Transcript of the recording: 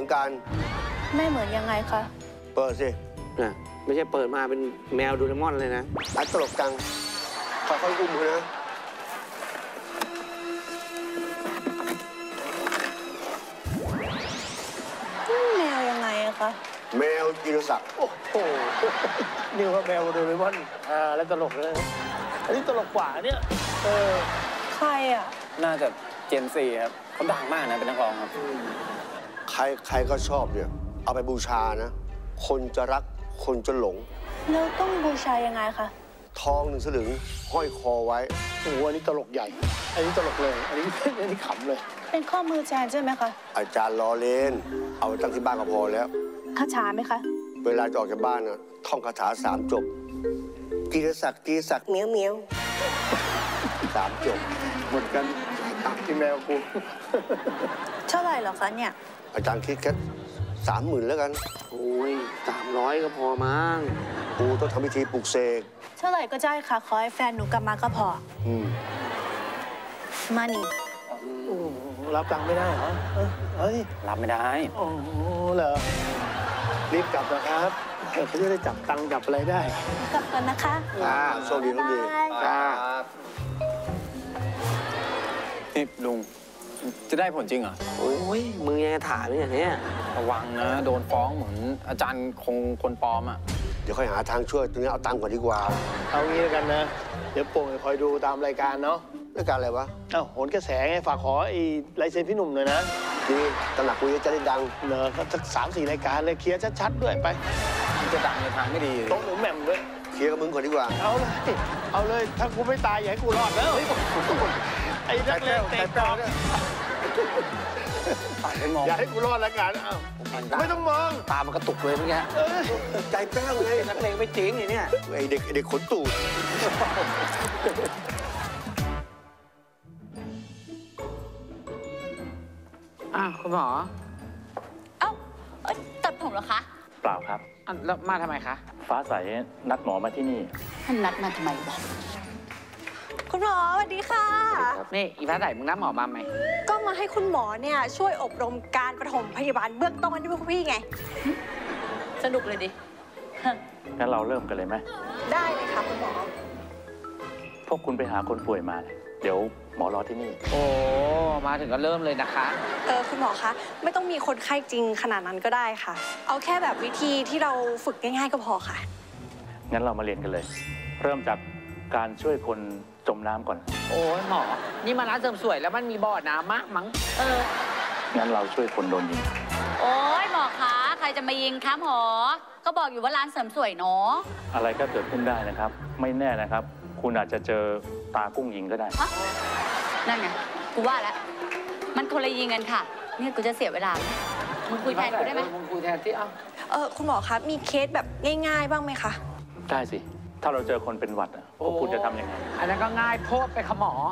อนกันไม่เหมือนยังไงคะเปิดสิน่ะไม่ใช่เปิดมาเป็นแมวโดเรมอนเลยนะตลกจังค่อยๆอุ้มเขานะแมวยังไงอะคะแมวจิรศักดิ์โอ้โหนี่ว่าแมวโดเรมอนแล้วตลกเลยอันนี้ตลกกว่าเนี่ยใครอะน่าจะเจนซีครับเขาดังมากนะเป็นนักร้องครับใครก็ชอบเนี่ยเอาไปบูชานะคนจะรักคนจะหลงแล้วต้องบูชายังไงคะทอง1 สลึงห้อยคอไว้โอ้โหอันนี้ตลกใหญ่อันนี้ตลกเลยอันนี้ขำเลยเป็นข้อมือแจนใช่ไหมคะอาจารย์ล้อเล่นเอาไปตั้งที่บ้านก็พอแล้วคาถาไหมคะเวลาจะออกจากบ้านนะท่องคาถา3 จบจิรศักดิ์เมียวเมียว3 จบเหมือนกันที่แมวกูเท่าไหร่หรอคะเนี่ยอาจารย์คิดแค่30,000แล้วกันโอ้ย300ก็พอมั้งกูต้องทำพิธีปลุกเสกเท่าไหร่ก็ได้ค่ะขอให้แฟนหนูกลับมาก็พอมานี่รับตังค์ไม่ได้เหรอเฮ้ยรับไม่ได้โอ้เหรอรีบกลับนะครับเขาจะได้จับตังค์จับอะไรได้กลับกันนะคะโชคดีนี่ลุงจะได้ผลจริงเหรอโอ้ยมึงยังจะถามอย่างเนี้ยระวังนะโดนฟ้องเหมือนอาจารย์คงคนปลอมอ่ะเดี๋ยวค่อยหาทางช่วยตรงนี้เอาตังค์ก่อนดีกว่าเอางี้แล้วกันนะเดี๋ยวโป่งคอยดูตามรายการเนาะรายการอะไรวะโหนกระแสไงฝากขอไอ้ลายเซ็นพี่หนุ่มหน่อยนะดีตระหนักคุยจะได้ดังเนอะสัก3-4 รายการเลยเคลียร์ชัดๆด้วยไปมันจะดังในทางไม่ดีโต๊ะหนูแหม่มด้วยเคลียร์กับมึงก่อนดีกว่าเอาเลยถ้ากูไม่ตายอย่าให้กูรอดแล้วไอ้นักเลงเตะกรอบอย่าให้กูรอดแล้วกันไม่ต้องมองตามันกระตุกเลยเมื่อกี้ใจแป้วเลยนักเลงไม่จริงเนี่ยไอเด็กขนตูดคุณหมอตัดผมเหรอคะเปล่าครับแล้วมาทำไมคะฟ้าใสนัดหมอมาที่นี่ท่านนัดมาทำไมวะคุณหมอสวัสดีค่ะนี่อีฟ้าใสมึงนัดหมอมาไหมก็มาให้คุณหมอเนี่ยช่วยอบรมการปฐมพยาบาลเบื้องต้นให้พวกพี่ไงสนุกเลยดิงั้นเราเริ่มกันเลยไหมได้เลยค่ะคุณหมอพวกคุณไปหาคนป่วยมาเดี๋ยวหมอรอที่นี่โอ้มาถึงก็เริ่มเลยนะคะคุณหมอคะไม่ต้องมีคนไข้จริงขนาดนั้นก็ได้ค่ะเอาแค่แบบวิธีที่เราฝึกง่ายๆก็พอค่ะงั้นเรามาเรียนกันเลยเริ่มจากการช่วยคนจมน้ำก่อนโอ้ยหมอนี่มาร้านเสริมสวยแล้วมันมีบ่อน้ำมั้งงั้นเราช่วยคนโดนยิงโอ้ยหมอคะใครจะมายิงคะหมอก็บอกอยู่ว่าร้านเสริมสวยเนาะอะไรก็เกิดขึ้นได้นะครับไม่แน่นะครับคุณอาจจะเจอตากุ้งยิงก็ได้นั่นไงกูว่าแล้วมันคนละยิงกันค่ะนี่กูจะเสียเวลามึงคุยแทนกูได้ไหมมึงคุยแทนที่คุณหมอคะมีเคสแบบง่ายๆบ้างไหมคะได้สิถ้าเราเจอคนเป็นหวัดพวกคุณจะทำยังไงอันนั้นก็ง่ายโทษไปค่ะหมอ